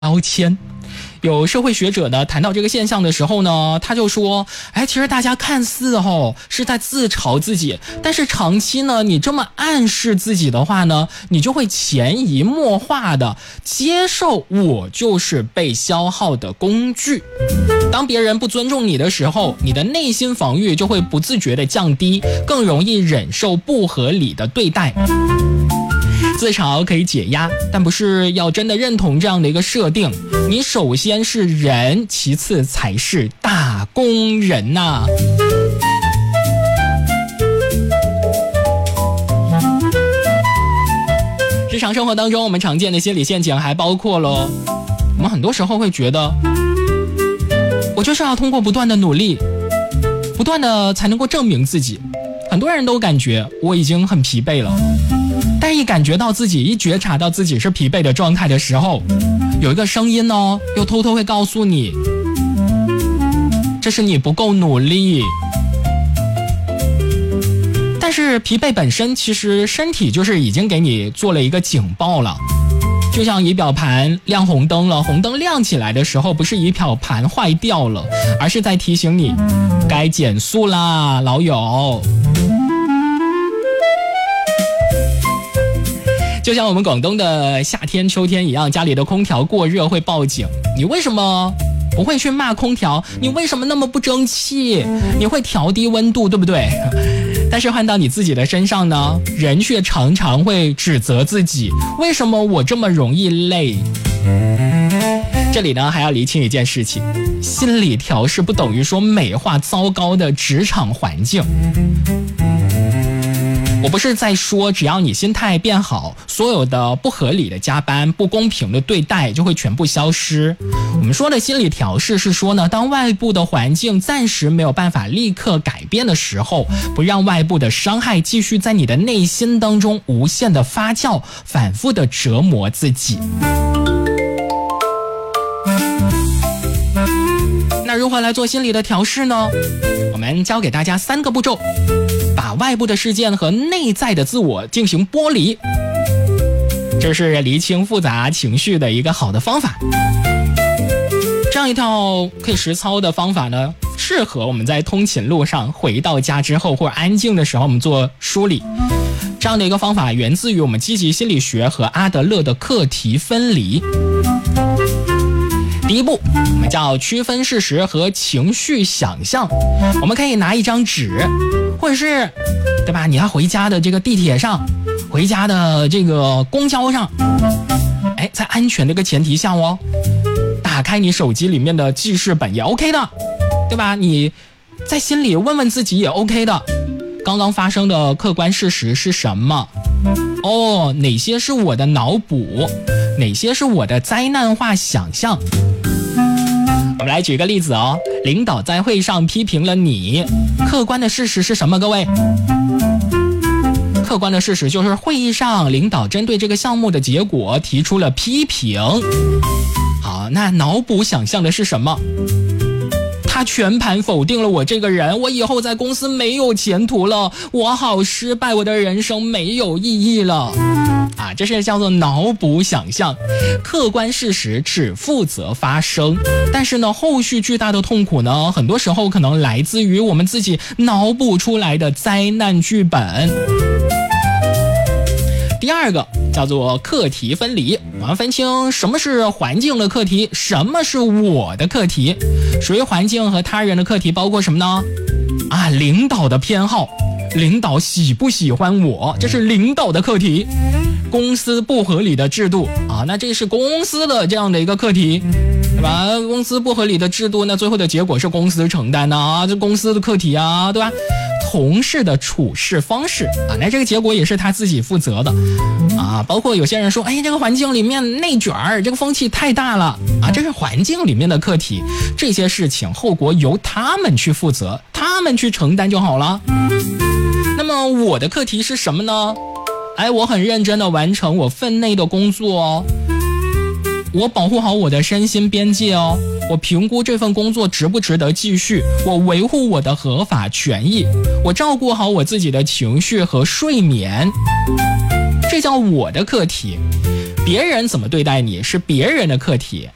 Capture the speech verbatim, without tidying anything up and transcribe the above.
标签。有社会学者呢谈到这个现象的时候呢，他就说，哎，其实大家看似哦是在自嘲自己，但是长期呢，你这么暗示自己的话呢，你就会潜移默化的接受我就是被消耗的工具。当别人不尊重你的时候，你的内心防御就会不自觉的降低，更容易忍受不合理的对待。自嘲可以解压，但不是要真的认同这样的一个设定。你首先是人，其次才是打工人呐、啊。日常生活当中，我们常见的心理陷阱还包括了，我们很多时候会觉得，我就是要通过不断的努力，不断的才能够证明自己。很多人都感觉我已经很疲惫了。但一感觉到自己，一觉察到自己是疲惫的状态的时候，有一个声音呢，又偷偷会告诉你，这是你不够努力。但是疲惫本身，其实身体就是已经给你做了一个警报了。就像仪表盘亮红灯了，红灯亮起来的时候，不是仪表盘坏掉了，而是在提醒你该减速啦，老友。就像我们广东的夏天秋天一样，家里的空调过热会报警，你为什么不会去骂空调？你为什么那么不争气？你会调低温度，对不对？但是换到你自己的身上呢，人却常常会指责自己，为什么我这么容易累？这里呢还要厘清一件事情，心理调试不等于说美化糟糕的职场环境。我不是在说只要你心态变好，所有的不合理的加班、不公平的对待就会全部消失。我们说的心理调试是说呢，当外部的环境暂时没有办法立刻改变的时候，不让外部的伤害继续在你的内心当中无限的发酵，反复的折磨自己。那如何来做心理的调试呢？我们教给大家三个步骤，把外部的事件和内在的自我进行剥离，这是厘清复杂情绪的一个好的方法。这样一套可以实操的方法呢，适合我们在通勤路上、回到家之后或者安静的时候我们做梳理。这样的一个方法源自于我们积极心理学和阿德勒的课题分离。第一步，我们叫区分事实和情绪想象。我们可以拿一张纸，或者是，对吧？你要回家的这个地铁上，回家的这个公交上，哎，在安全的一个前提下哦，打开你手机里面的记事本也 OK 的，对吧？你在心里问问自己也 OK 的。刚刚发生的客观事实是什么？哦，哪些是我的脑补？哪些是我的灾难化想象？我们来举个例子哦，领导在会上批评了你，客观的事实是什么？各位，客观的事实就是会议上领导针对这个项目的结果提出了批评。好，那脑补想象的是什么？他全盘否定了我这个人，我以后在公司没有前途了，我好失败，我的人生没有意义了啊，这是叫做脑补想象。客观事实只负责发生，但是呢，后续巨大的痛苦呢，很多时候可能来自于我们自己脑补出来的灾难剧本。第二个叫做课题分离，我们分清什么是环境的课题，什么是我的课题。属于环境和他人的课题包括什么呢？啊，领导的偏好，领导喜不喜欢我，这是领导的课题。公司不合理的制度啊，那这是公司的这样的一个课题，对吧？公司不合理的制度，那最后的结果是公司承担的啊，这公司的课题啊，对吧？同事的处事方式啊，那这个结果也是他自己负责的啊。包括有些人说，哎，这个环境里面内卷儿，这个风气太大了啊，这是环境里面的课题，这些事情后果由他们去负责，他们去承担就好了。那么我的课题是什么呢？哎，我很认真的完成我分内的工作哦，我保护好我的身心边界哦，我评估这份工作值不值得继续，我维护我的合法权益，我照顾好我自己的情绪和睡眠，这叫我的课题。别人怎么对待你是别人的课题